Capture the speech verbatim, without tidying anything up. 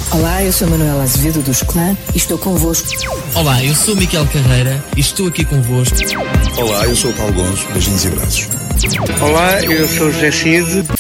Olá, eu sou a Manuela Azevedo dos Clã e estou convosco. Olá, eu sou o Miquel Carreira e estou aqui convosco. Olá, eu sou o Paulo Gonçalves. Beijinhos e abraços. Olá, eu sou o José Cid.